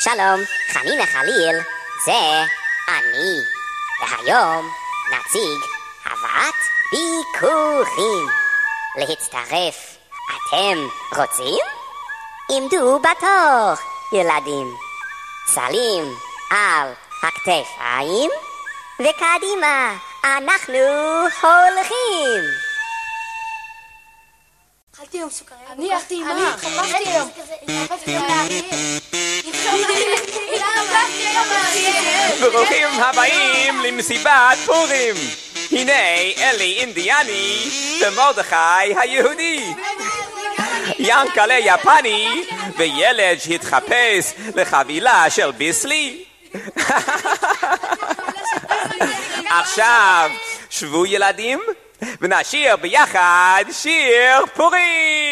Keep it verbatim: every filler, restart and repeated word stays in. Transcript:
שלום, חנינה חליל, זה אני. והיום נציג הבאת ביקורים. להצטרף, אתם רוצים? עמדו בתור, ילדים. סלים על הכתפיים, וקדימה, אנחנו הולכים. אכלתי היום סוכריה. אני אכלתי עם מה? התחפשתי היום. התחפשתי היום לאריה. ברוכים הבאים למסיבת פורים. הנה אלי אינדיאני ומרדכי היהודי. ינקלה יפני וילד שהתחפש לחבילה של ביסלי. עכשיו שבו ילדים ונשיר ביחד שיר פורים.